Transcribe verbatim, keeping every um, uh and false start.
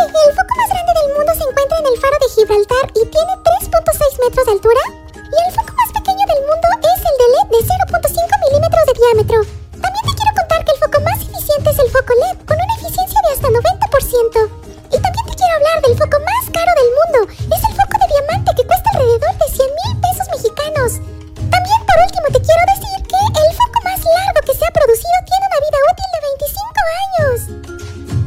¿el foco más grande del mundo se encuentra en el faro de Gibraltar y tiene tres punto seis metros de altura?